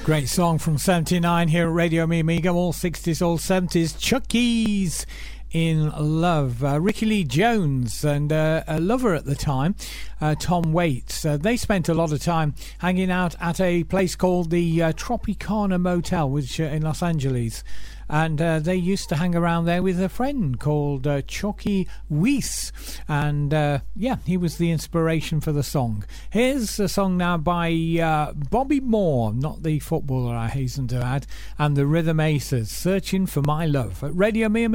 Great song from 79 here at Radio Me Amiga, all 60s, all 70s. Chucky's in Love. Ricky Lee Jones and a lover at the time, Tom Waits. They spent a lot of time hanging out at a place called the Tropicana Motel, which in Los Angeles. And they used to hang around there with a friend called Chucky Weiss. And yeah, he was the inspiration for the song. Here's a song now by Bobby Moore, not the footballer, I hasten to add, and the Rhythm Aces, Searching for My Love at Radio Me Amiga.